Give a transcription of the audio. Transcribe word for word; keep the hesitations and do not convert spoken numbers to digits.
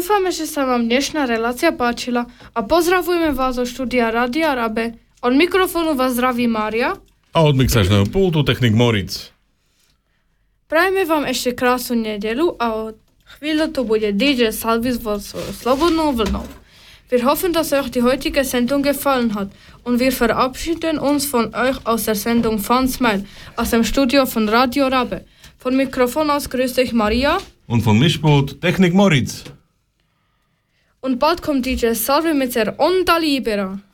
Dúfame, že sa vám dnešná relácia páčila a pozdravujeme vás zo štúdia Rádia Rabe. Od mikrofónu vás zdraví Mária. A od mixážneho pultu technik Moritz. Prajeme vám ešte krásnu nedeľu a od chvíľu tu bude dý džej Salvis vo svojou slobodnou vlnou. Wir hoffen, dass euch die heutige Sendung gefallen hat und wir verabschieden uns von euch aus der Sendung Fun Smile aus dem Studio von Radio Rabe. Von Mikrofon aus grüßt euch Maria und von Mischpult Technik Moritz. Und bald kommt dý džej Salvi mit der Onda Libera.